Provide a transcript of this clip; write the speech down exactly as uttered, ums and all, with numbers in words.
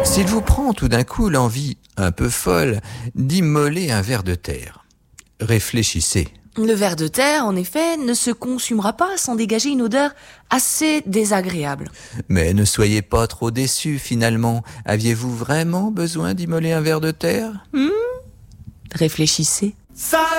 S'il vous prend tout d'un coup l'envie, un peu folle, d'immoler un ver de terre, réfléchissez. Le ver de terre, en effet, ne se consumera pas sans dégager une odeur assez désagréable. Mais ne soyez pas trop déçus finalement. Aviez-vous vraiment besoin d'immoler un ver de terre ? Hmm Réfléchissez.